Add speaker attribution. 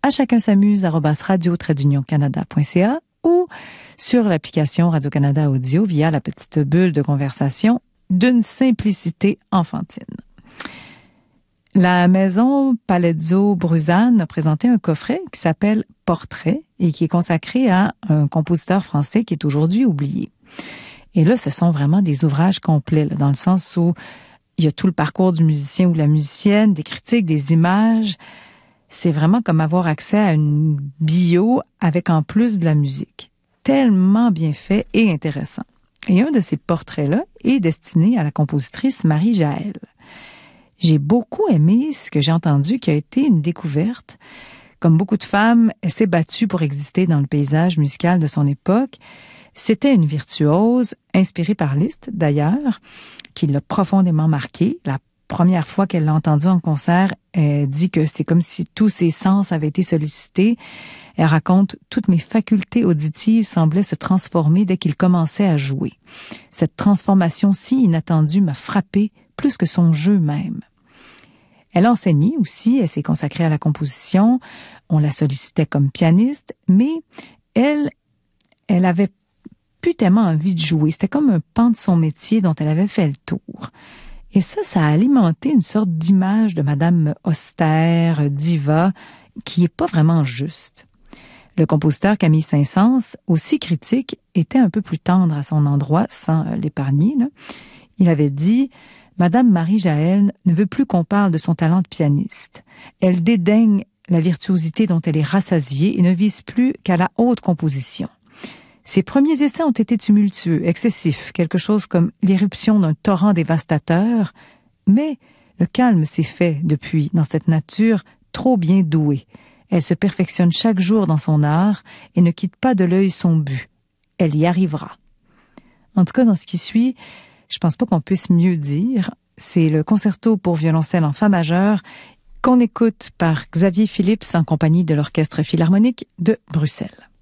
Speaker 1: à chacunsamuse@radio-canada.ca ou sur l'application Radio-Canada Audio via la petite bulle de conversation d'une simplicité enfantine. La maison Palazzo Bruzane a présenté un coffret qui s'appelle Portrait et qui est consacré à un compositeur français qui est aujourd'hui oublié. Et là, ce sont vraiment des ouvrages complets, là, dans le sens où il y a tout le parcours du musicien ou de la musicienne, des critiques, des images. C'est vraiment comme avoir accès à une bio avec en plus de la musique. Tellement bien fait et intéressant. Et un de ces portraits-là est destiné à la compositrice Marie Jaël. J'ai beaucoup aimé ce que j'ai entendu qui a été une découverte. Comme beaucoup de femmes, elle s'est battue pour exister dans le paysage musical de son époque. C'était une virtuose, inspirée par Liszt d'ailleurs, qui l'a profondément marquée. La première fois qu'elle l'a entendue en concert, elle dit que c'est comme si tous ses sens avaient été sollicités. Elle raconte « Toutes mes facultés auditives semblaient se transformer dès qu'il commençait à jouer. Cette transformation si inattendue m'a frappée plus que son jeu même. » Elle enseignait aussi, elle s'est consacrée à la composition, on la sollicitait comme pianiste, mais elle avait plus tellement envie de jouer. C'était comme un pan de son métier dont elle avait fait le tour. Et ça a alimenté une sorte d'image de madame austère, diva, qui n'est pas vraiment juste. Le compositeur Camille Saint-Saëns, aussi critique, était un peu plus tendre à son endroit, sans l'épargner, là. Il avait dit « Madame Marie Jaël ne veut plus qu'on parle de son talent de pianiste. Elle dédaigne la virtuosité dont elle est rassasiée et ne vise plus qu'à la haute composition. Ses premiers essais ont été tumultueux, excessifs, quelque chose comme l'éruption d'un torrent dévastateur, mais le calme s'est fait depuis dans cette nature trop bien douée. Elle se perfectionne chaque jour dans son art et ne quitte pas de l'œil son but. Elle y arrivera. » En tout cas, dans ce qui suit, je pense pas qu'on puisse mieux dire. C'est le concerto pour violoncelle en fa majeur qu'on écoute par Xavier Phillips en compagnie de l'Orchestre philharmonique de Bruxelles.